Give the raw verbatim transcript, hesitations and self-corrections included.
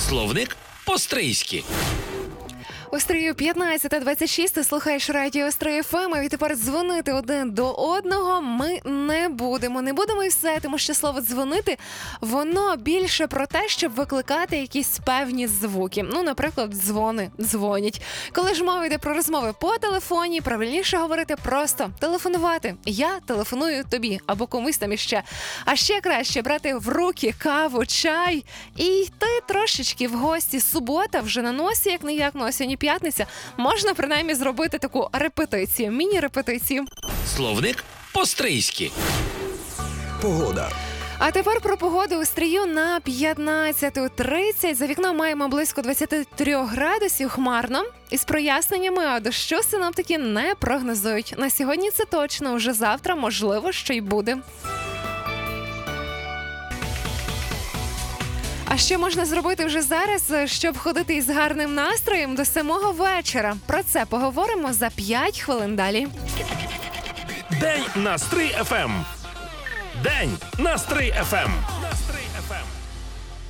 Словник по-стрийськи. У Стрию п'ятнадцята двадцять шість, ти слухаєш радіо Стрий еф ем, і тепер дзвонити один до одного ми не будемо. Не будемо і все, тому що слово «дзвонити» воно більше про те, щоб викликати якісь певні звуки. Ну, наприклад, дзвони, дзвонять. Коли ж мова йде про розмови по телефоні, правильніше говорити просто телефонувати. Я телефоную тобі або комусь там іще. А ще краще брати в руки каву, чай і йти трошечки в гості. Субота вже на носі, як не як, ну а сьогодні п'ятниця, можна принаймні зробити таку репетицію, міні-репетицію. Словник по-стрийськи. Погода. А тепер про погоду у Стрию на п'ятнадцяту тридцять. За вікном маємо близько двадцять три градусів, хмарно. Із проясненнями, а дощу синоптики не прогнозують. На сьогодні це точно, уже завтра можливо, що й буде. А що можна зробити вже зараз, щоб ходити із гарним настроєм до самого вечора? Про це поговоримо за п'ять хвилин далі. День на Стрий еф ем. День на Стрий еф ем.